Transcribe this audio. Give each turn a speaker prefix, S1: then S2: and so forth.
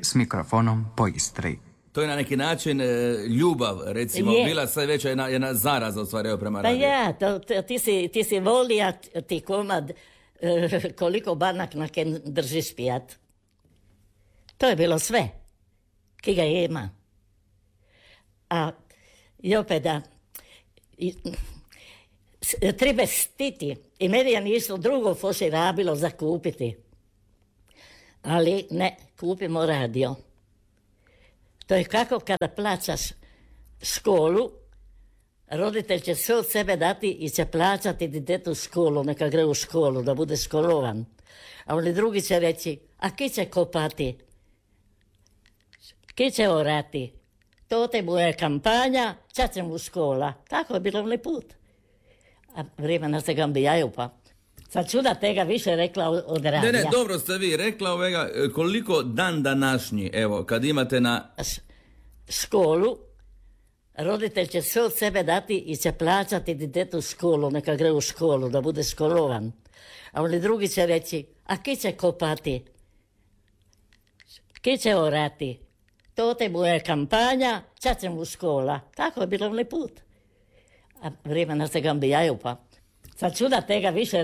S1: s mikrofonom po Istri.
S2: To je na neki način ljubav, recimo, bila sve veća jedna zaraza u stvari prema radiju.
S3: Pa ja, ti si volija ti komad koliko banak na ken držiš pijat. To je bilo sve. Ki ga ima. A i opet da treba stiti. I meni je ništa drugo fosi rabilo za kupiti. Ali ne, kupimo radio. To je kako kada plaćaš školu, roditelj će sve od sebe dati i će plaćati djetetu školu, neka gre u školu, da bude školovan. A oni drugi će reći, a ki će kopati? Ki će orati? To te mu je kampanja, ča će mu škola. Tako je bilo onaj put. A vremena se gambijaju pa. Sad čuda tega više rekla od radija.
S2: Ne, dobro ste vi rekla koliko dan današnji, evo, kad imate na
S3: školu, roditelj će sve od sebe dati i će plaćati djetetu školu, neka gre u školu, da bude školovan. A oni drugi će reći, a ki će kopati? Ki će orati? To te mu je kampanja, ča će mu škola. Tako je bilo onaj put. A vremena se gambijaju pa. Sad čuda tega više